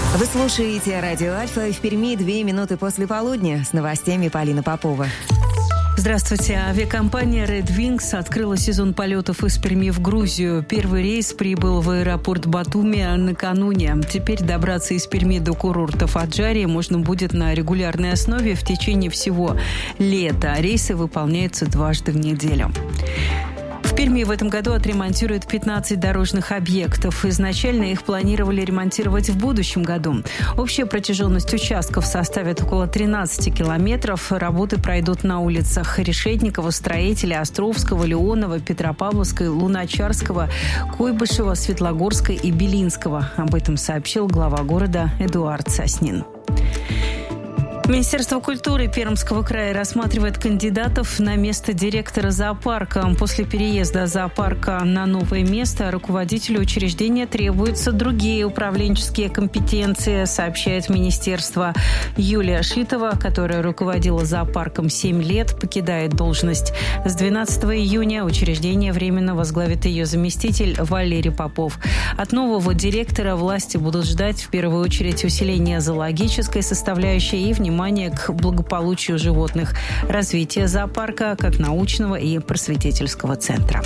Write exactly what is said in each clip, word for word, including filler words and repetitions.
Вы слушаете радио Альфа. В Перми две минуты после полудня. С новостями Полина Попова. Здравствуйте. Авиакомпания Red Wings открыла сезон полетов из Перми в Грузию. Первый рейс прибыл в аэропорт Батуми накануне. Теперь добраться из Перми до курорта Фаджари можно будет на регулярной основе в течение всего лета. Рейсы выполняются дважды в неделю. В Перми в этом году отремонтируют пятнадцать дорожных объектов. Изначально их планировали ремонтировать в будущем году. Общая протяженность участков составит около тринадцать километров. Работы пройдут на улицах Решетникова, Строителя, Островского, Леонова, Петропавловской, Луначарского, Куйбышева, Светлогорской и Белинского. Об этом сообщил глава города Эдуард Соснин. Министерство культуры Пермского края рассматривает кандидатов на место директора зоопарка. После переезда зоопарка на новое место руководителю учреждения требуются другие управленческие компетенции, сообщает министерство. Юлия Шитова, которая руководила зоопарком семь лет, покидает должность. С двенадцатого июня учреждение временно возглавит ее заместитель Валерий Попов. От нового директора власти будут ждать в первую очередь усиления зоологической составляющей и внимания к благополучию животных, развития зоопарка как научного и просветительского центра.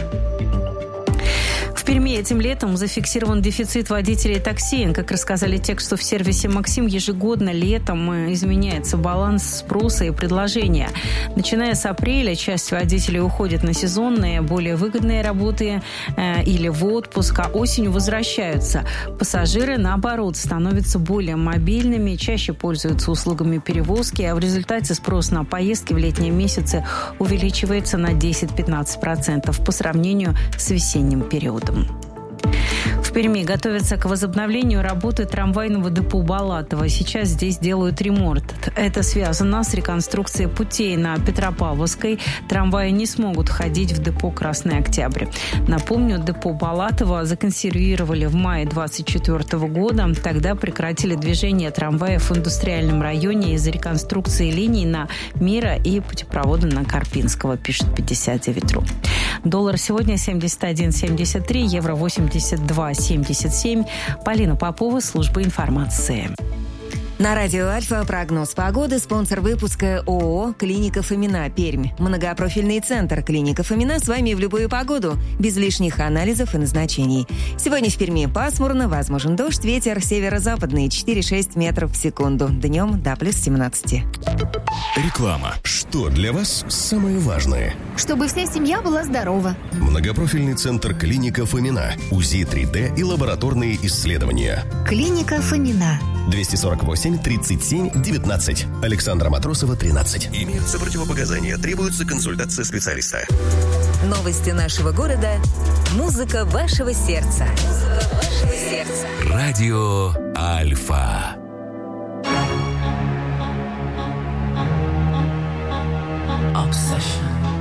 В Перми этим летом зафиксирован дефицит водителей такси. Как рассказали тексту в сервисе «Максим», ежегодно летом изменяется баланс спроса и предложения. Начиная с апреля часть водителей уходит на сезонные, более выгодные работы э, или в отпуск, а осенью возвращаются. Пассажиры, наоборот, становятся более мобильными, чаще пользуются услугами перевозки, а в результате спрос на поездки в летние месяцы увеличивается на десять-пятнадцать процентов по сравнению с весенним периодом. В Перми готовятся к возобновлению работы трамвайного депо Балатова. Сейчас здесь делают ремонт. Это связано с реконструкцией путей на Петропавловской. Трамваи не смогут ходить в депо Красный Октябрь. Напомню, депо Балатова законсервировали в мае двадцать четвёртого года. Тогда прекратили движение трамваев в индустриальном районе из-за реконструкции линий на Мира и путепровода на Карпинского, пишет пятьдесят девять ру. Доллар сегодня семьдесят один семьдесят три, евро восемьдесят два семьдесят семь. Полина Попова, служба информации. На радио Альфа прогноз погоды. Спонсор выпуска ООО «Клиника Фомина», Пермь. Многопрофильный центр «Клиника Фомина» с вами в любую погоду, без лишних анализов и назначений. Сегодня в Перми пасмурно, возможен дождь, ветер северо-западный четыре-шесть метров в секунду. Днем до плюс семнадцать. Реклама. Что для вас самое важное? Чтобы вся семья была здорова. Многопрофильный центр «Клиника Фомина». УЗИ три дэ и лабораторные исследования. «Клиника Фомина». двести сорок восемь тридцать семь девятнадцать. Александра Матросова, тринадцать. Имеются противопоказания. Требуется консультация специалиста. Новости нашего города. Музыка вашего сердца. Музыка вашего сердца. Радио Альфа.